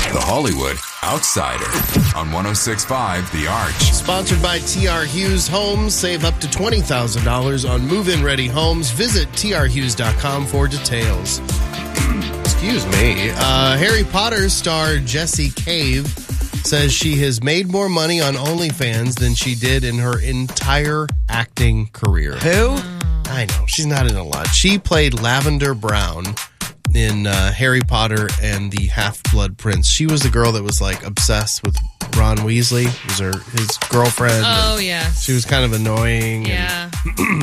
The Hollywood Outsider on 106.5 The Arch. Sponsored by TR Hughes Homes. Save up to $20,000 on move-in ready homes. Visit trhughes.com for details. Excuse me. Harry Potter star Jessie Cave says she has made more money on OnlyFans than she did in her entire acting career. Who? I know. She's not in a lot. She played Lavender Brown in Harry Potter and the Half-Blood Prince. She was the girl that was like obsessed with Ron Weasley. It was his girlfriend. Oh, yeah. She was kind of annoying. Yeah.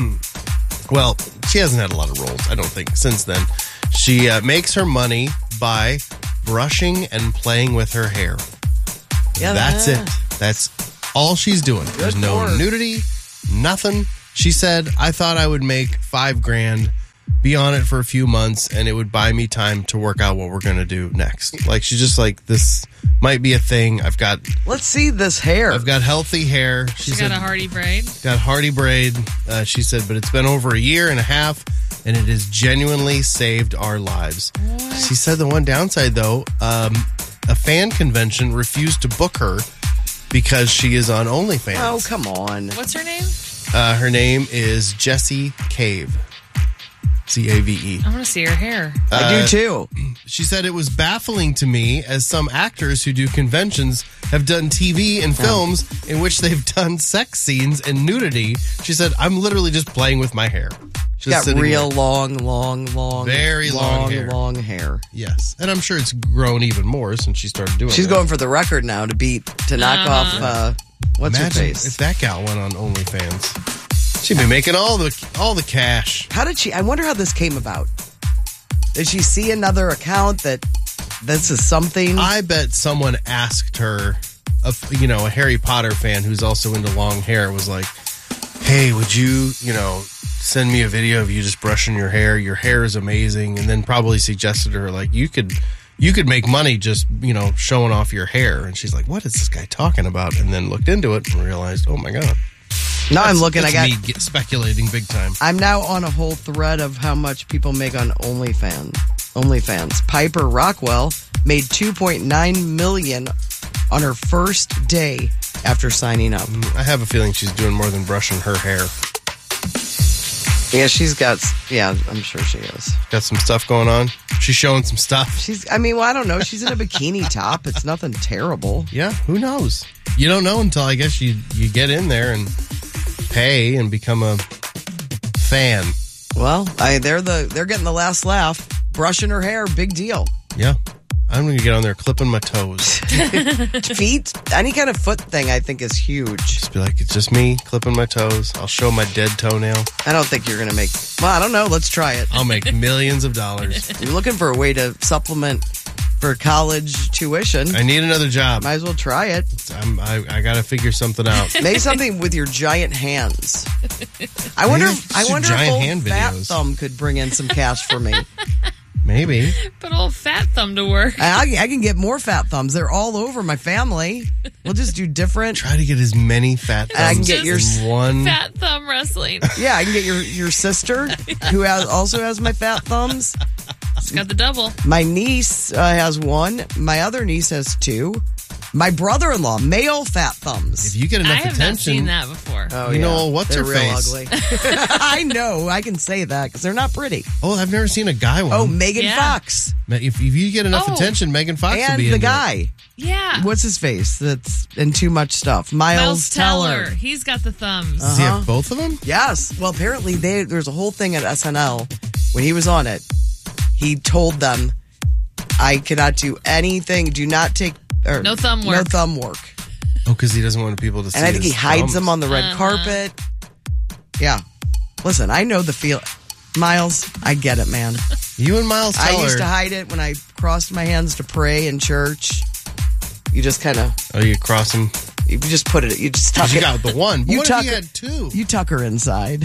Well, she hasn't had a lot of roles, I don't think, since then. She makes her money by brushing and playing with her hair. Yeah, That's it. That's all she's doing. There's no nudity, nothing. She said, I thought I would make $5,000, be on it for a few months, and it would buy me time to work out what we're going to do next. Like, she's just like, this might be a thing. Let's see this hair. I've got healthy hair. She got a Hardy braid. Got Hardy braid, she said, but it's been over a year and a half, and it has genuinely saved our lives. What? She said the one downside, though, a fan convention refused to book her because she is on OnlyFans. Oh, come on. What's her name? Her name is Jessie Cave. C-A-V-E. I want to see her hair. I do too. She said it was baffling to me as some actors who do conventions have done TV and films in which they've done sex scenes and nudity. She said, I'm literally just playing with my hair. She's got real long, very long hair. Long hair. Yes. And I'm sure it's grown even more since she started doing it. She's going for the record now to knock off, what's her Imagine face? if that gal went on OnlyFans. She'd be making all the cash. How did she? I wonder how this came about. Did she see another account that this is something? I bet someone asked her, a Harry Potter fan who's also into long hair was like, hey, would you, send me a video of you just brushing your hair? Your hair is amazing. And then probably suggested to her, like, you could make money just, showing off your hair. And she's like, what is this guy talking about? And then looked into it and realized, oh my God. Now I'm looking. That's me speculating big time. I'm now on a whole thread of how much people make on OnlyFans. Piper Rockwell made $2.9 million on her first day after signing up. I have a feeling she's doing more than brushing her hair. Yeah, I'm sure she is. Got some stuff going on. She's showing some stuff. I don't know. She's in a bikini top. It's nothing terrible. Yeah, who knows? You don't know until I guess you get in there and pay and become a fan. Well, they're getting the last laugh. Brushing her hair, big deal. Yeah. I'm going to get on there clipping my toes. Feet, any kind of foot thing I think is huge. Just be like, it's just me clipping my toes. I'll show my dead toenail. I don't think you're going to make, I don't know. Let's try it. I'll make millions of dollars. You're looking for a way to supplement for college tuition. I need another job. Might as well try it. I got to figure something out. Make something with your giant hands. I wonder if old Fat Thumb could bring in some cash for me. Maybe. Put old Fat Thumb to work. I can get more Fat Thumbs. They're all over my family. We'll just do different. Try to get as many Fat Thumbs I can get your one. Fat Thumb wrestling. Yeah, I can get your sister, who also has my Fat Thumbs. It's got the double. My niece has one. My other niece has two. My brother-in-law, male Fat Thumbs. If you get enough I have attention, not seen that before. Oh, you know, what's they're her real face? Ugly. I know. I can say that because they're not pretty. Oh, I've never seen a guy one. Oh, Megan Fox. If you get enough attention, Megan Fox will and be the into guy. it. Yeah. What's his face? That's in too much stuff. Miles Teller. He's got the thumbs. Does he have both of them? Yes. Well, apparently there's a whole thing at SNL when he was on it. He told them, I cannot do anything. Do not take... no thumb work. No thumb work. Oh, because he doesn't want people to see And I think he hides thumbs. them on the red carpet. Yeah. Listen, I know the feel. Miles, I get it, man. You and Miles Teller. I used to hide it when I crossed my hands to pray in church. You just kind of... Oh, you cross them? You just put it... You just tuck it. You got the one. But You what if tuck you it- had two? You tuck her inside.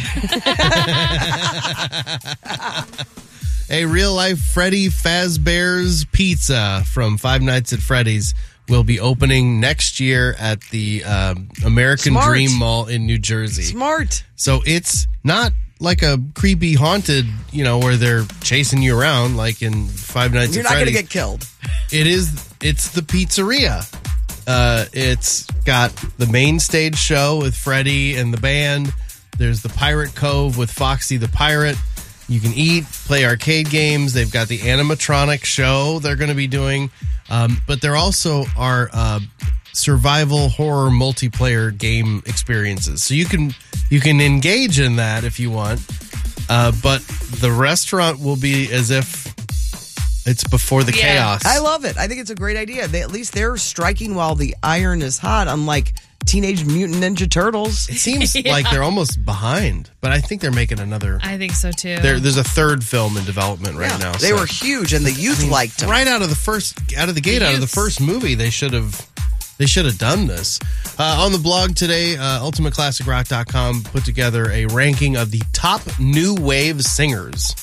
A real-life Freddy Fazbear's Pizza from Five Nights at Freddy's will be opening next year at the American Smart. Dream Mall in New Jersey. Smart. So it's not like a creepy haunted, where they're chasing you around like in Five Nights You're at not going Freddy's. to get killed. It is it's the pizzeria. It's got the main stage show with Freddie and the band. There's the Pirate Cove with Foxy the Pirate. You can eat, play arcade games. They've got the animatronic show they're going to be doing. But there also are survival horror multiplayer game experiences. So you can engage in that if you want. But the restaurant will be as if it's before the chaos. I love it. I think it's a great idea. At least they're striking while the iron is hot, unlike Teenage Mutant Ninja Turtles. It seems like they're almost behind, but I think they're making another. I think so too. There's a third film in development right now. They were huge, and the youth liked them. Right out of the first movie, they should have done this. On the blog today, ultimateclassicrock.com put together a ranking of the top new wave singers.